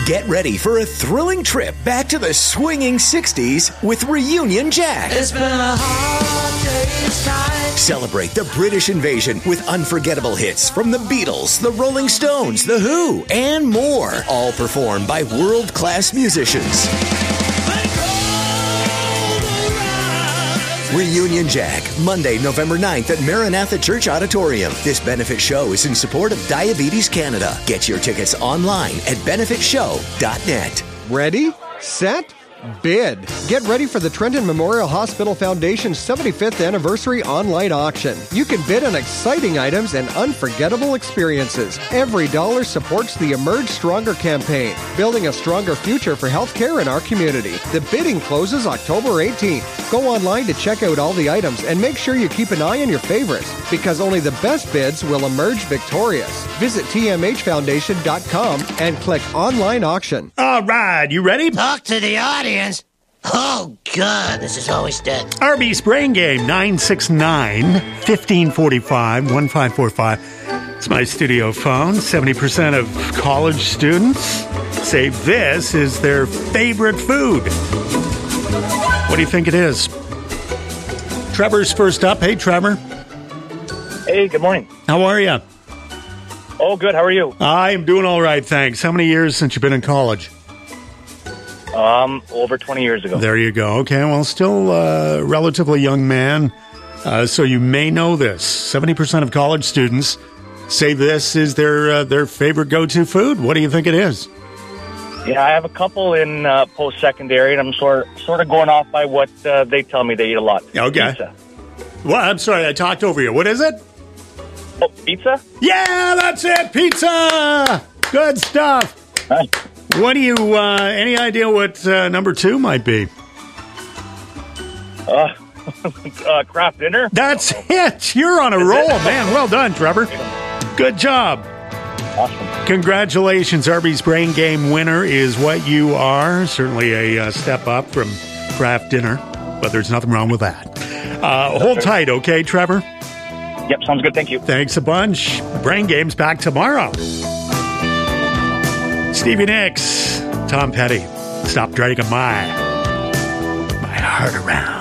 Get ready for a thrilling trip back to the swinging 60s with Reunion Jack. It's been a hard day's night. Celebrate the British invasion with unforgettable hits from the Beatles, the Rolling Stones, the Who, and more. All performed by world-class musicians. Reunion Jack, Monday, November 9th at Maranatha Church Auditorium. This benefit show is in support of Diabetes Canada. Get your tickets online at benefitshow.net. Ready, set, bid. Get ready for the Trenton Memorial Hospital Foundation's 75th anniversary online auction. You can bid on exciting items and unforgettable experiences. Every dollar supports the Emerge Stronger campaign, building a stronger future for healthcare in our community. The bidding closes October 18th. Go online to check out all the items and make sure you keep an eye on your favorites, because only the best bids will emerge victorious. Visit tmhfoundation.com and click online auction. All right, you ready? Talk to the audience. Oh, God, this is always dead. Arby's Brain Game, 969-1545-1545. It's my studio phone. 70% of college students say this is their favorite food. What do you think it is? Trevor's first up. Hey, Trevor. Hey, good morning. How are you? Oh, good. How are you? I am doing all right, thanks. How many years since you've been in college? Over 20 years ago. There you go. Okay, well, still a relatively young man, so you may know this. 70% of college students say this is their favorite go-to food. What do you think it is? Yeah, I have a couple in post-secondary, and I'm sort of going off by what they tell me they eat a lot. Okay. Pizza. Well, I'm sorry, I talked over you. What is it? Oh, pizza? Yeah, that's it, pizza! Good stuff. Hi. What do you, any idea what number 2 might be? Craft dinner? That's it. You're on a roll, man. Well done, Trevor. Good job. Awesome. Congratulations. Arby's Brain Game winner is what you are. Certainly a step up from craft dinner, but there's nothing wrong with that. Hold tight, okay, Trevor? Yep, sounds good. Thank you. Thanks a bunch. Brain Game's back tomorrow. Stevie Nicks, Tom Petty, stop dragging my heart around.